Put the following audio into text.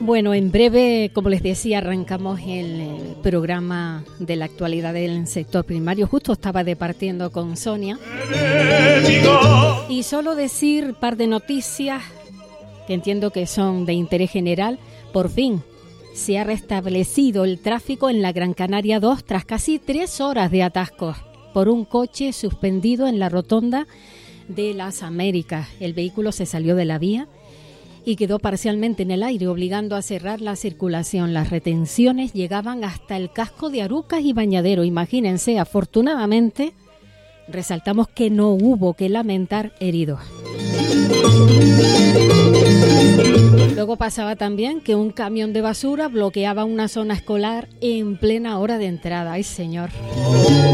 Bueno, en breve, como les decía, arrancamos el programa de la actualidad del sector primario. Justo estaba departiendo con Sonia. Y solo decir un par de noticias que entiendo que son de interés general. Por fin se ha restablecido el tráfico en la Gran Canaria 2 tras casi 3 horas de atascos por un coche suspendido en la rotonda de las Américas. El vehículo se salió de la vía y quedó parcialmente en el aire, obligando a cerrar la circulación. Las retenciones llegaban hasta el casco de Arucas y Bañadero. Imagínense, afortunadamente, resaltamos que no hubo que lamentar heridos. Luego pasaba también que un camión de basura bloqueaba una zona escolar en plena hora de entrada. ¡Ay, señor!